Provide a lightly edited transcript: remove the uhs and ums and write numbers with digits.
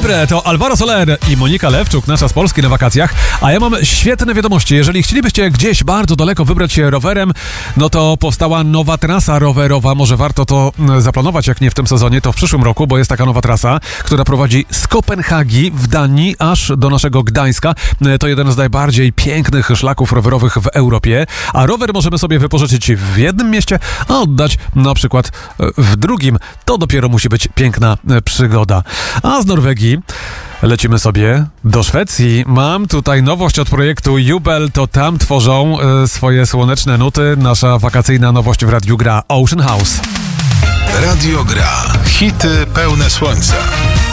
Libre to Alvaro Soler i Monika Lewczuk, nasza z Polski na wakacjach. A ja mam świetne wiadomości. Jeżeli chcielibyście gdzieś bardzo daleko wybrać się rowerem, no to powstała nowa trasa rowerowa. Może warto to zaplanować, jak nie w tym sezonie, to w przyszłym roku, bo jest taka nowa trasa, która prowadzi z Kopenhagi w Danii aż do naszego Gdańska. To jeden z najbardziej pięknych szlaków rowerowych w Europie. A rower możemy sobie wypożyczyć w jednym mieście, a oddać na przykład w drugim. To dopiero musi być piękna przygoda. A z Norwegii lecimy sobie do Szwecji. Mam tutaj nowość od projektu Jubel, to tam tworzą swoje słoneczne nuty. Nasza wakacyjna nowość w Radiu Gra, Ocean House. Radio Gra. Hity pełne słońca.